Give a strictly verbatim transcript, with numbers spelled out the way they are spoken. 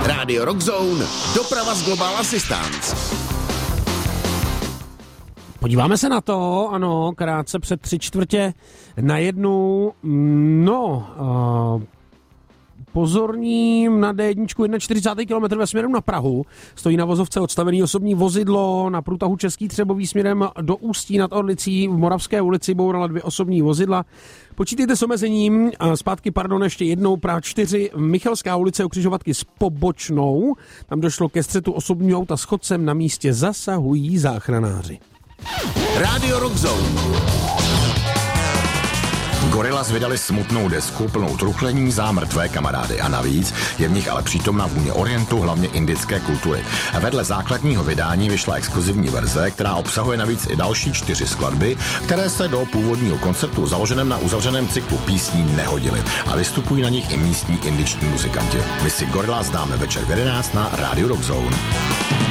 Radio Rock Zone, doprava z Global Assistance. Podíváme se na to, ano, krátce před tři čtvrtě na jednu, no, uh, pozorním na D jedna čtyřicátý první kilometr ve směru na Prahu. Stojí na vozovce odstavený osobní vozidlo na průtahu Český Třebový směrem do Ústí nad Orlicí v Moravské ulici bourala dvě osobní vozidla. Počítejte s omezením. Zpátky, pardon, ještě jednou Praha čtyři, Michelská ulice u křižovatky s Pobočnou. Tam došlo ke střetu osobního auta s chodcem, na místě zasahují záchranáři. Radio Rock Zone. Gorillaz vydali smutnou desku plnou truchlení za mrtvé kamarády a navíc je v nich ale přítomná vůně orientu, hlavně indické kultury. A vedle základního vydání vyšla exkluzivní verze, která obsahuje navíc i další čtyři skladby, které se do původního konceptu založeném na uzavřeném cyklu písní nehodily a vystupují na nich i místní indiční muzikanti. My si Gorillaz dáme večer v jedenáct na Radio Rock Zone.